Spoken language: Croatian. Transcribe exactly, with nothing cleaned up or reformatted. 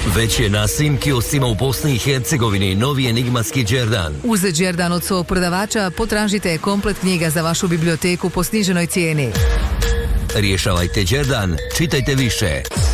Već je na svim kioscima u Bosni i Hercegovini novi enigmatski Đerdan. Uz Đerdan od svog prodavača potražite komplet knjiga za vašu biblioteku po sniženoj cijeni. Rješavajte Đerdan, čitajte više.